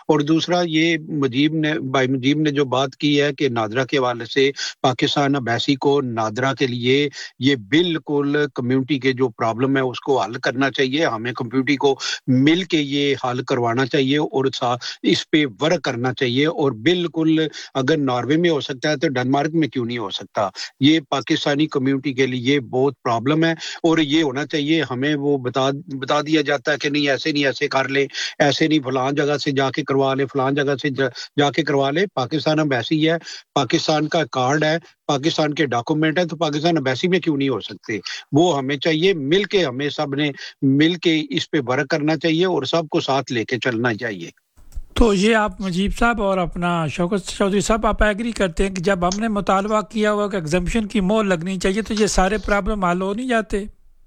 اور دوسرا یہ بھائی مجیب نے جو بات کی ہے کہ نادرا کے حوالے سے پاکستان امبیسی کو نادرا کے لیے یہ بالکل کمیونٹی کے جو پرابلم ہے اس کو حل کرنا چاہیے، ہمیں کمیونٹی کو مل کے یہ حل کروانا چاہیے اور اس پہ ورک کرنا چاہیے، اور بالکل اگر ناروے میں ہو سکتا ہے تو ڈنمارک میں کیوں نہیں ہو سکتا؟ یہ پاکستانی کمیونٹی کے لیے بہت پرابلم ہے، اور یہ ہونا چاہیے ہمیں وہ بتا دیا جاتا ہے کہ نہیں ایسے نہیں، ایسے کر لے، ایسے نہیں، فلان جگہ سے جا کے کروا لے، فلان جگہ سے جا کے کروا لے۔ پاکستان امبیسی ہے، پاکستان کا کارڈ ہے، پاکستان کے ڈاکومنٹ ہے، تو پاکستان امبیسی میں کیوں نہیں ہو سکتے؟ وہ ہمیں چاہیے مل کے، ہمیں سب نے مل کے اس پہ ورک کرنا چاہیے اور سب کو ساتھ لے کے چلنا چاہیے۔ تو یہ آپ مجیب صاحب اور اپنا شوکت چودھری صاحب آپ ایگری کرتے ہیں کہ جب ہم نے مطالبہ کیا ہوا کہ ایگزمپشن کی مہر لگنی چاہیے تو یہ سارے پرابلم حل ہو نہیں جاتے؟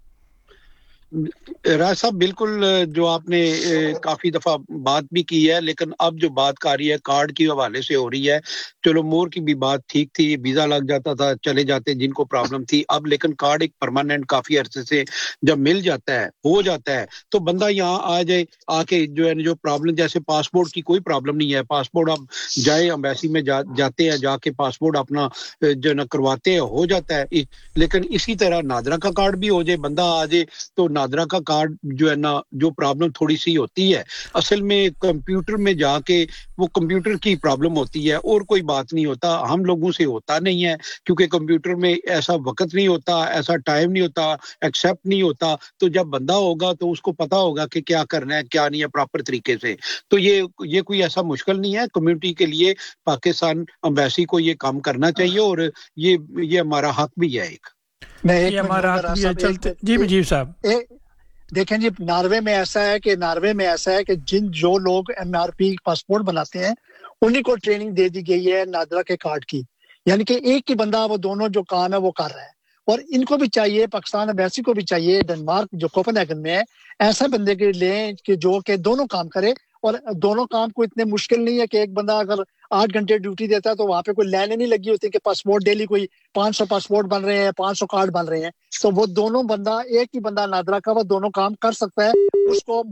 راج صاحب بالکل، جو آپ نے کافی دفعہ بات بھی کی ہے، لیکن اب جو بات آ رہی ہے کارڈ کے حوالے سے ہو رہی ہے، چلو مور کی بھی بات ٹھیک تھی، ویزا لگ جاتا تھا چلے جاتے جن کو پرابلم تھی، اب لیکن کارڈ ایک پرماننٹ کافی عرصے سے جب مل جاتا ہے، ہو جاتا ہے، تو بندہ یہاں آ جائے، آ کے جو ہے جو پرابلم، جیسے پاسپورٹ کی کوئی پرابلم نہیں ہے، پاسپورٹ اب جائے امبیسی میں جاتے ہیں، جا کے پاسپورٹ اپنا جو ہے کرواتے ہیں، ہو جاتا ہے۔ لیکن اسی طرح نادرا کا کارڈ بھی ہو جائے، بندہ آ جائے تو نادرا کا کارڈ جو ہے نا، جو پرابلم تھوڑی سی ہوتی ہے اصل میں کمپیوٹر میں جا کے، وہ کمپیوٹر کی پرابلم ہوتی ہے اور کوئی بات نہیں ہوتا، ہم لوگوں سے ہوتا نہیں ہے، کیونکہ کمپیوٹر میں ایسا وقت نہیں ہوتا، ایسا ٹائم نہیں ہوتا، ایکسیپٹ نہیں ہوتا، تو جب بندہ ہوگا تو اس کو پتا ہوگا کہ کیا کرنا ہے کیا نہیں ہے پراپر طریقے سے۔ تو یہ کوئی ایسا مشکل نہیں ہے، کمیونٹی کے لیے پاکستان امبیسی کو یہ کام کرنا چاہیے، اور یہ ہمارا حق بھی ہے ایک۔ میں ایک منٹ چلتے جی مجیب صاحب دیکھیں جی، ناروے میں ایسا ہے کہ جو لوگ ایم آر پی پاسپورٹ بناتے ہیں انہیں کو ٹریننگ دے دی گئی ہے نادرا کے کارڈ کی، یعنی کہ ایک ہی بندہ وہ دونوں جو کام ہے وہ کر رہا ہے، اور ان کو بھی چاہیے، پاکستان امبیسی کو بھی چاہیے، ڈنمارک جو کوپن ہیگن میں ہے ایسا بندے کے لیں کہ جو کہ دونوں کام کرے، اور دونوں کام کو اتنے مشکل نہیں ہے کہ ایک بندہ اگر 8 گھنٹے ڈیوٹی دیتا ہے تو وہاں پہ کوئی لائنیں نہیں لگی ہوتی کہ پاسپورٹ ڈیلی کوئی 500 پاسپورٹ بن رہے ہیں، 500 کارڈ بن رہے ہیں، تو وہ دونوں بندہ، ایک ہی بندہ نادرا کا وہ دونوں کام کر سکتا ہے۔ اس کو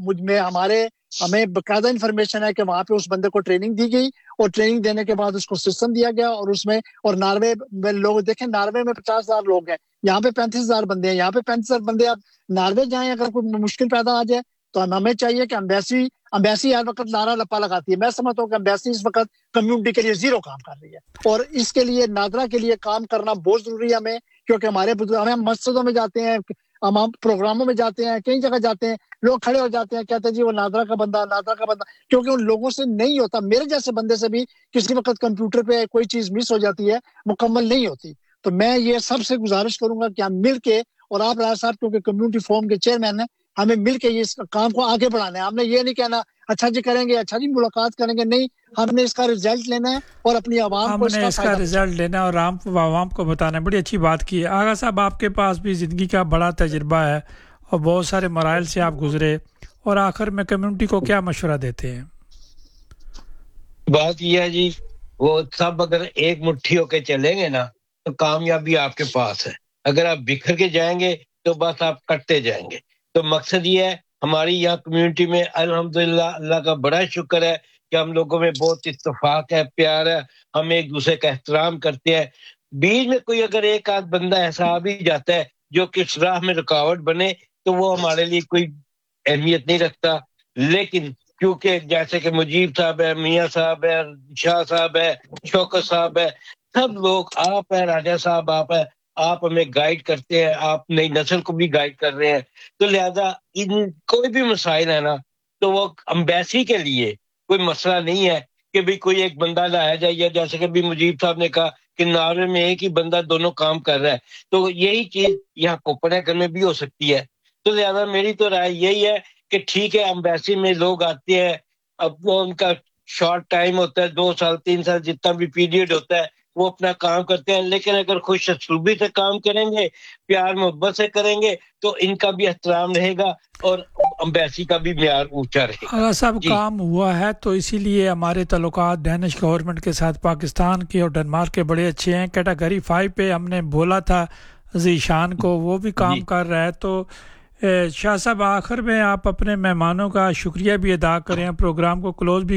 ہمیں باقاعدہ انفارمیشن ہے کہ وہاں پہ اس بندے کو ٹریننگ دی گئی، اور ٹریننگ دینے کے بعد اس کو سسٹم دیا گیا، اور اس میں، اور ناروے میں لوگ دیکھیں، ناروے میں 50,000 لوگ ہیں، یہاں پہ 35,000 بندے ہیں، یہاں پہ 35,000 بندے، آپ ناروے جائیں اگر کوئی مشکل پیدا آ جائے تو ہمیں چاہیے کہ امبیسی ہر وقت نعرہ لپا لگاتی ہے، میں سمجھتا ہوں کہ امبیسی اس وقت کمیونٹی کے لیے زیرو کام کر رہی ہے، اور اس کے لیے نادرا کے لیے کام کرنا بہت ضروری ہے ہمیں، کیونکہ ہم مسجدوں میں جاتے ہیں، ہم پروگراموں میں جاتے ہیں، کئی جگہ جاتے ہیں، لوگ کھڑے ہو جاتے ہیں، کہتے ہیں جی وہ نادرا کا بندہ، کیونکہ ان لوگوں سے نہیں ہوتا، میرے جیسے بندے سے بھی کسی وقت کمپیوٹر پہ کوئی چیز مس ہو جاتی ہے، مکمل نہیں ہوتی۔ تو میں یہ سب سے گزارش کروں گا کہ ہم مل کے، اور آپ راج صاحب کیونکہ کمیونٹی فورم کے چیئرمین ہیں، ہمیں مل کے اس کام کو آگے بڑھانا ہے۔ ہم نے یہ نہیں کہنا اچھا جی کریں گے، اچھا جی ملاقات کریں گے، نہیں، ہم نے اس کا رزلٹ لینا ہے اور اپنی عوام کو اس کا رزلٹ لینا ہے اور عوام کو بتانا ہے۔ بڑی اچھی بات کی ہے آغا صاحب، آپ کے پاس بھی زندگی کا بڑا تجربہ ہے اور بہت سارے مراحل سے آپ گزرے، اور آخر میں کمیونٹی کو کیا مشورہ دیتے ہیں؟ بات یہ ہے جی، وہ سب اگر ایک مٹھی ہو کے چلیں گے نا تو کامیابی آپ کے پاس ہے، اگر آپ بکھر کے جائیں گے تو بس آپ کٹتے جائیں گے۔ تو مقصد یہ ہے، ہماری یہاں کمیونٹی میں الحمدللہ اللہ کا بڑا شکر ہے کہ ہم لوگوں میں بہت اتفاق ہے، پیار ہے، ہم ایک دوسرے کا احترام کرتے ہیں۔ بیچ میں کوئی اگر ایک آدھ بندہ ایسا آ بھی جاتا ہے جو کس راہ میں رکاوٹ بنے تو وہ ہمارے لیے کوئی اہمیت نہیں رکھتا، لیکن کیونکہ جیسے کہ مجیب صاحب ہے، میاں صاحب ہے، شاہ صاحب ہے، شوکت صاحب ہے، سب لوگ، آپ ہیں، راجہ صاحب آپ ہیں، آپ ہمیں گائیڈ کرتے ہیں، آپ نئی نسل کو بھی گائیڈ کر رہے ہیں، تو لہذا ان کوئی بھی مسائل ہے نا تو وہ امبیسی کے لیے کوئی مسئلہ نہیں ہے کہ بھی کوئی ایک بندہ لایا جائے، یا جیسے کہ بھی مجیب صاحب نے کہا کہ ناروے میں ایک ہی بندہ دونوں کام کر رہا ہے، تو یہی چیز یہاں کوپن ہیگن میں بھی ہو سکتی ہے۔ تو لہذا میری تو رائے یہی ہے کہ ٹھیک ہے، امبیسی میں لوگ آتے ہیں، اب وہ ان کا شارٹ ٹائم ہوتا ہے، 2 سال 3 سال جتنا بھی پیریڈ ہوتا ہے وہ اپنا کام کرتے ہیں، لیکن اگر خوش اسلوبی سے کام کریں گے، پیار محبت سے کریں گے تو ان کا بھی احترام رہے گا اور امبیسی کا بھی معیار اونچا رہے گا۔ اگر سب کام ہوا ہے تو اسی لیے ہمارے تعلقات ڈینش گورنمنٹ کے ساتھ پاکستان کے اور ڈنمارک کے بڑے اچھے ہیں۔ کیٹیگری 5 پہ ہم نے بولا تھا ذیشان کو، وہ بھی کام کر رہا ہے۔ تو شاہ صاحب، آخر میں آپ اپنے مہمانوں کا شکریہ بھی ادا کریں، پروگرام کو کلوز بھی